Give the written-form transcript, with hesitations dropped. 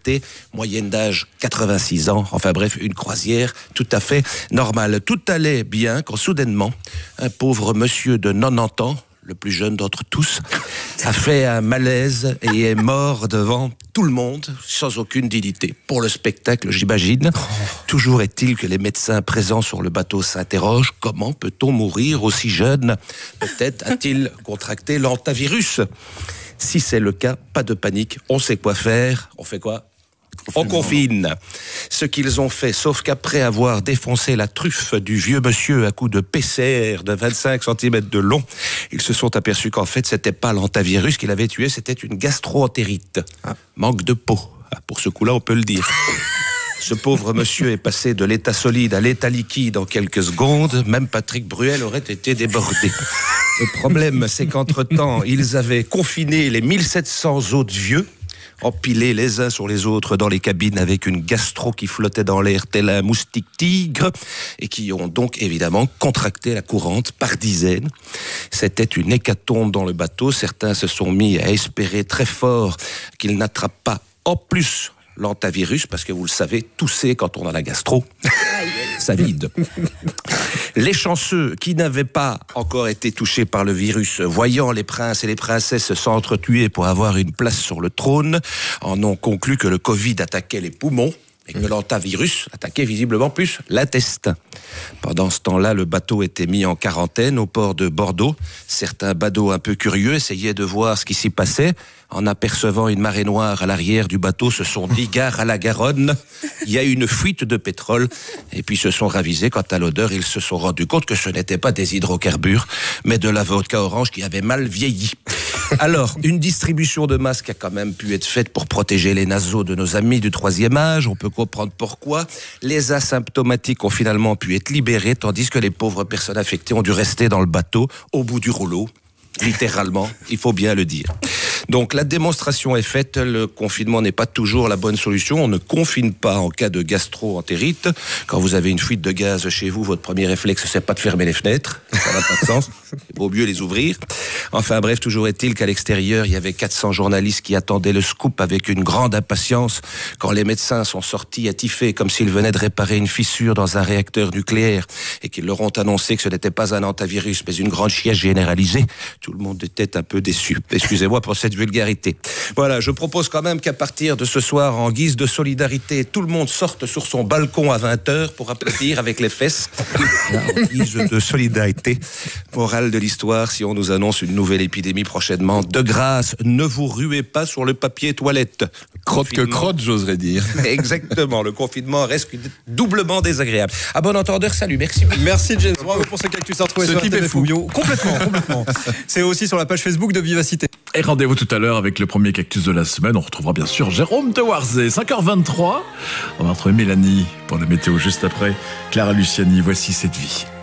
liberté, moyenne d'âge 86 ans, enfin bref, une croisière tout à fait normale. Tout allait bien quand soudainement, un pauvre monsieur de 90 ans, le plus jeune d'entre tous, a fait un malaise et est mort devant tout le monde, sans aucune dignité. Pour le spectacle, j'imagine. Toujours est-il que les médecins présents sur le bateau s'interrogent, comment peut-on mourir aussi jeune? Peut-être a-t-il contracté l'hantavirus. Si c'est le cas, pas de panique, on sait quoi faire. On fait quoi? On confine. Ce qu'ils ont fait, sauf qu'après avoir défoncé la truffe du vieux monsieur à coups de PCR de 25 cm de long, ils se sont aperçus qu'en fait, c'était pas l'hantavirus qui l'avait tué, c'était une gastro-entérite. Manque de peau. Pour ce coup-là, on peut le dire. Ce pauvre monsieur est passé de l'état solide à l'état liquide en quelques secondes. Même Patrick Bruel aurait été débordé. Le problème, c'est qu'entre-temps, ils avaient confiné les 1700 autres vieux, empilés les uns sur les autres dans les cabines avec une gastro qui flottait dans l'air tel un moustique tigre et qui ont donc évidemment contracté la courante par dizaines. C'était une hécatombe dans le bateau. Certains se sont mis à espérer très fort qu'ils n'attrapent pas en plus l'hantavirus, parce que vous le savez, tousser quand on a la gastro, ça vide. Les chanceux qui n'avaient pas encore été touchés par le virus, voyant les princes et les princesses s'entretuer pour avoir une place sur le trône, en ont conclu que le Covid attaquait les poumons et que l'hantavirus attaquait visiblement plus l'intestin. Pendant ce temps-là, le bateau était mis en quarantaine au port de Bordeaux. Certains badauds un peu curieux essayaient de voir ce qui s'y passait. En apercevant une marée noire à l'arrière du bateau, se sont dit gare à la Garonne, il y a une fuite de pétrole, et puis se sont ravisés. Quant à l'odeur, ils se sont rendus compte que ce n'était pas des hydrocarbures, mais de la vodka orange qui avait mal vieilli. Alors, une distribution de masques a quand même pu être faite pour protéger les naseaux de nos amis du troisième âge. On peut comprendre pourquoi. Les asymptomatiques ont finalement pu être libérés, tandis que les pauvres personnes affectées ont dû rester dans le bateau, au bout du rouleau. Littéralement, il faut bien le dire. Donc la démonstration est faite, le confinement n'est pas toujours la bonne solution. On ne confine pas en cas de gastro-entérite. Quand vous avez une fuite de gaz chez vous, votre premier réflexe, c'est pas de fermer les fenêtres. Ça n'a pas de sens. Il vaut mieux les ouvrir. Enfin bref, toujours est-il qu'à l'extérieur, il y avait 400 journalistes qui attendaient le scoop avec une grande impatience quand les médecins sont sortis attifés comme s'ils venaient de réparer une fissure dans un réacteur nucléaire et qu'ils leur ont annoncé que ce n'était pas un hantavirus mais une grande chiasse généralisée. Tout le monde était un peu déçu. Excusez-moi pour cette vulgarité. Voilà, je propose quand même qu'à partir de ce soir, en guise de solidarité, tout le monde sorte sur son balcon à 20h pour applaudir avec les fesses. En guise de solidarité. Morale de l'histoire, si on nous annonce une nouvelle épidémie prochainement, de grâce, ne vous ruez pas sur le papier toilette. Crotte que crotte, j'oserais dire. Exactement, le confinement reste doublement désagréable. À bon entendeur, salut, merci. Merci James, bravo pour ce cactus à retrouver sur RTBF Bio. Complètement. C'est aussi sur la page Facebook de Vivacité. Et rendez-vous tout à l'heure avec le premier cactus de la semaine. On retrouvera bien sûr Jérôme Tewarzé, 5h23. On va retrouver Mélanie pour la météo juste après. Clara Luciani, voici cette vie.